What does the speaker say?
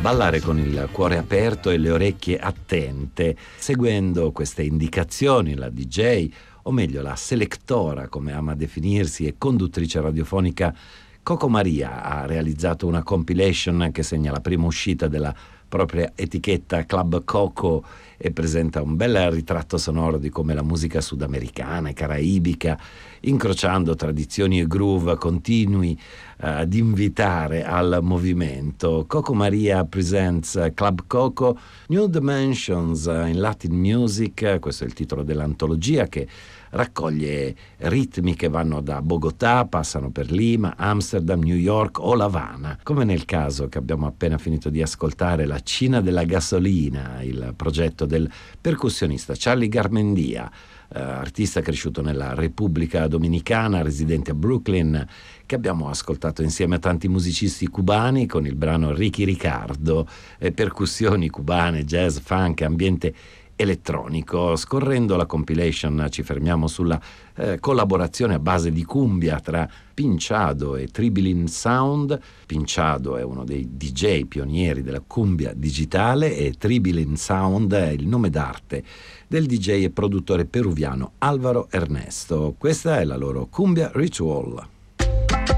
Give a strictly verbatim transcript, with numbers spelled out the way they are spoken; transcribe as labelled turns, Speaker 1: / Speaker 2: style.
Speaker 1: ballare con il cuore aperto e le orecchie attente, seguendo queste indicazioni. La D J, o meglio la selectora come ama definirsi e conduttrice radiofonica, Coco Maria ha realizzato una compilation che segna la prima uscita della propria etichetta Club Coco e presenta un bel ritratto sonoro di come la musica sudamericana e caraibica, incrociando tradizioni e groove, continui uh, ad invitare al movimento. Coco Maria presents Club Coco New Dimensions in Latin Music. Questo è il titolo dell'antologia, che raccoglie ritmi che vanno da Bogotà, passano per Lima, Amsterdam, New York o La Habana, come nel caso che abbiamo appena finito di ascoltare, La Cina della Gasolina, il progetto del percussionista Charlie Garmendia, eh, artista cresciuto nella Repubblica Dominicana, residente a Brooklyn, che abbiamo ascoltato insieme a tanti musicisti cubani con il brano Ricky Ricardo, eh, percussioni cubane, jazz, funk, ambiente elettronico. Scorrendo la compilation ci fermiamo sulla eh, collaborazione a base di cumbia tra Pinchado e Tribilin Sound. Pinchado è uno dei D J pionieri della cumbia digitale e Tribilin Sound è il nome d'arte del D J e produttore peruviano Alvaro Ernesto. Questa è la loro Cumbia Ritual.